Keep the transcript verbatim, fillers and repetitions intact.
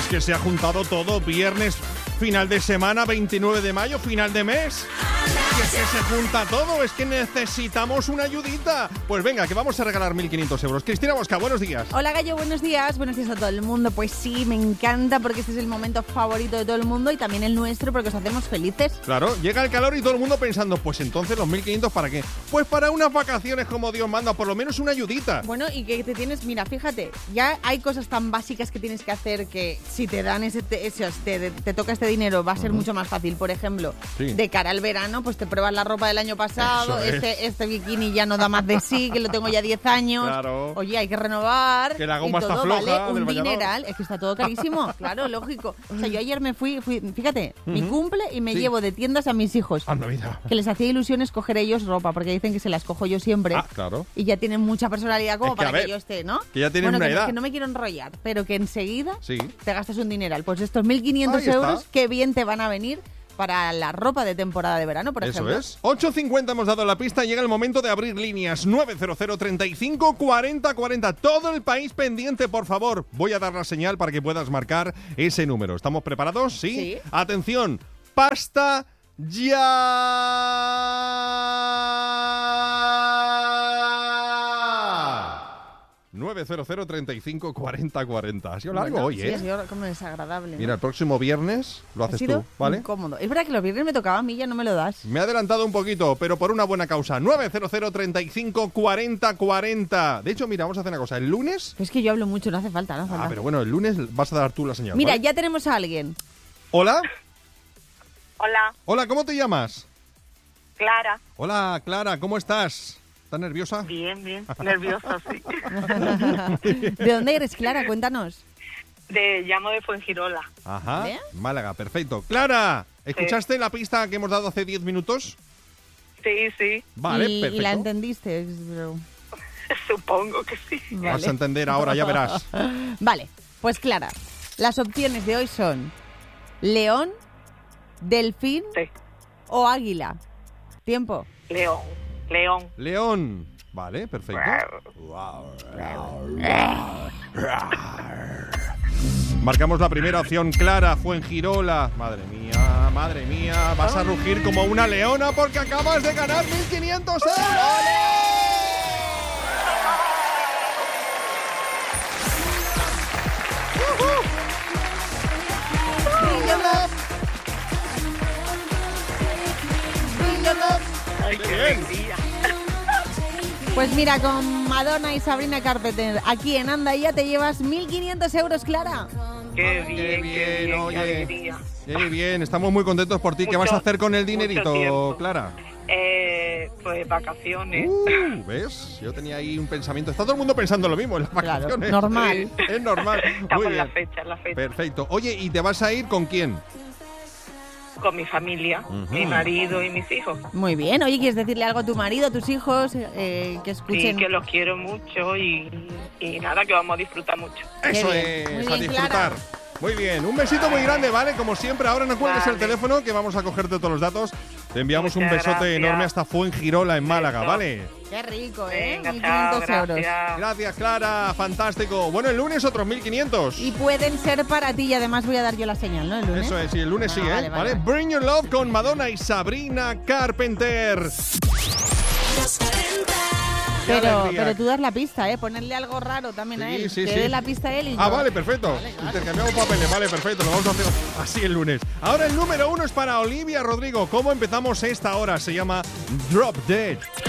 Es que se ha juntado todo, viernes, final de semana, veintinueve de mayo, final de mes. Y es que se junta todo, es que necesitamos una ayudita. Pues venga, que vamos a regalar mil quinientos euros. Cristina Bosca, buenos días. Hola Gallo, buenos días. Buenos días a todo el mundo. Pues sí, me encanta porque este es el momento favorito de todo el mundo y también el nuestro porque os hacemos felices. Claro, llega el calor y todo el mundo pensando, pues entonces los mil quinientos ¿para qué? Pues para unas vacaciones como Dios manda, por lo menos una ayudita. Bueno, y que te tienes, mira, fíjate, ya hay cosas tan básicas que tienes que hacer que si te dan ese, te, ese te, te toca este dinero va a ser uh-huh. mucho más fácil. Por ejemplo, sí. de cara al verano, pues te pruebas la ropa del año pasado, este, este bikini ya no da más de sí, que lo tengo ya diez años. Claro. Oye, hay que renovar. Que la goma y todo, está floja. ¿vale? Un del dineral, es que está todo carísimo. Claro, lógico. O sea, yo ayer me fui, fui fíjate, uh-huh. mi cumple y me sí. llevo de tiendas a mis hijos. Anda, mira. Que les hacía ilusión escoger ellos ropa, porque dicen que se las cojo yo siempre. Ah, claro. Y ya tienen mucha personalidad como es que, para ver, que yo esté, ¿no? Que ya tienen bueno, una que, edad. que no me quiero enrollar, pero que enseguida sí. te gastas un dineral. Pues estos mil quinientos euros, qué bien te van a venir para la ropa de temporada de verano, por Eso ejemplo. es. ocho cincuenta hemos dado la pista, llega el momento de abrir líneas. nueve cero cero, treinta y cinco, cuarenta, cuarenta. Todo el país pendiente, por favor. Voy a dar la señal para que puedas marcar ese número. ¿Estamos preparados? Sí. Sí. Atención. Pasta ya. nueve cero cero, treinta y cinco, cuarenta, cuarenta. Ha sido largo bueno, hoy, sí, ¿eh? ha sido como desagradable, ¿no? Mira, el próximo viernes lo haces ha sido tú, ¿vale? incómodo. Es verdad que los viernes me tocaba a mí, ya no me lo das. Me he adelantado un poquito, pero por una buena causa. nueve cero cero, treinta y cinco, cuarenta, cuarenta. De hecho, mira, vamos a hacer una cosa. El lunes... Es que yo hablo mucho, no hace falta, no hace falta. Ah, pero bueno, el lunes vas a dar tú la señal, Mira, ¿vale? ya tenemos a alguien. ¿Hola? Hola. Hola, ¿cómo te llamas? Clara. Hola, Clara, ¿cómo estás? ¿Estás nerviosa? Bien, bien. Nerviosa, sí. ¿De dónde eres, Clara? Cuéntanos. De llamo de Fuengirola. Ajá, ¿Eh? Málaga, perfecto. Clara, ¿escuchaste sí. la pista que hemos dado hace diez minutos? Sí, sí. Vale, y, perfecto. ¿Y la entendiste? Supongo que sí. Vale. Vas a entender ahora, ya verás. Vale, pues Clara, las opciones de hoy son león, delfín sí. o águila. Tiempo. León. León. León. Vale, perfecto. Marcamos la primera opción, Clara, Fuengirola. Madre mía, madre mía. Vas a rugir como una leona porque acabas de ganar mil quinientos euros. Ay, qué alegría. Pues mira, con Madonna y Sabrina Carpenter, aquí en Anda Ya te llevas mil quinientos euros, Clara. Qué bien, qué bien, qué bien, oye. qué alegría. Qué bien, estamos muy contentos por ti. Mucho, ¿Qué vas a hacer con el mucho dinerito, tiempo. Clara? Eh, pues vacaciones. Uh, ¿Ves? Yo tenía ahí un pensamiento. Está todo el mundo pensando lo mismo en las Claro, vacaciones. normal. Es normal. Estamos Muy en la bien. fecha, en la fecha. Perfecto. Oye, ¿y te vas a ir con quién? Con mi familia, Uh-huh. mi marido y mis hijos. Muy bien. Oye, ¿quieres decirle algo a tu marido, a tus hijos? Eh, que Sí, escuchen. que los quiero mucho y, y nada, que vamos a disfrutar mucho. Eso bien. es, Muy a bien, disfrutar. Clara. Muy bien, un besito muy grande, ¿vale? Como siempre, ahora no cuelgues Vale. el teléfono que vamos a cogerte todos los datos. Te enviamos un Muchas besote gracias. enorme hasta Fuengirola en Málaga, Beso. ¿vale? Qué rico, ¿eh? Venga, mil chao, quinientos euros. gracias. Gracias, Clara, fantástico. Bueno, el lunes otros mil quinientos. Y pueden ser para ti y además voy a dar yo la señal, ¿no? El lunes. Eso es, y el lunes Ah, sí, ¿eh? vale, Vale, vale, Bring Your Love con Madonna y Sabrina Carpenter. Qué Pero, alegría. pero tú das la pista, ¿eh? Ponerle algo raro también a Sí, él. sí, que sí. dé la pista a él y Ah, yo. vale, perfecto. Vale, claro. Intercambiamos papeles, vale, perfecto. Lo vamos a hacer así el lunes. Ahora el número uno es para Olivia Rodrigo. ¿Cómo empezamos esta hora? Se llama Drop Dead.